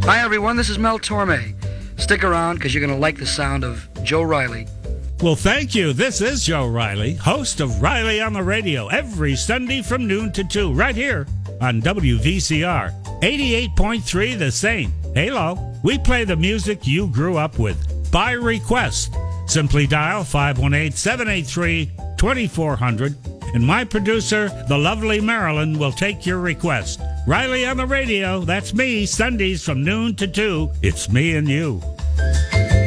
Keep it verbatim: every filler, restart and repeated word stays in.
Hi, everyone. This is Mel Torme. Stick around because you're going to like the sound of Joe Riley. Well, thank you. This is Joe Riley, host of Riley on the Radio, every Sunday from noon to two, right here on W V C R, eighty-eight point three The Same. Halo. We play the music you grew up with by request. Simply dial five one eight, seven eight three, two four zero zero, and my producer, the lovely Marilyn, will take your request. Riley on the Radio, that's me, Sundays from noon to two. It's me and you.